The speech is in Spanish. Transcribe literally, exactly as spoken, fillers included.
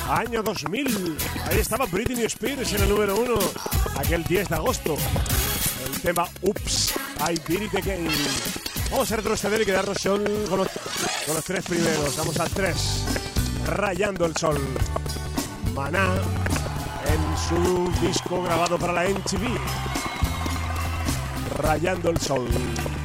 Año dos mil. Ahí estaba Britney Spears en el número uno. Aquel diez de agosto. El tema Oops, I Did It Again. Vamos a retroceder y quedarnos con los, con los tres primeros. Vamos al tres. Rayando el sol. Maná en su disco grabado para la M T V. Rayando el sol.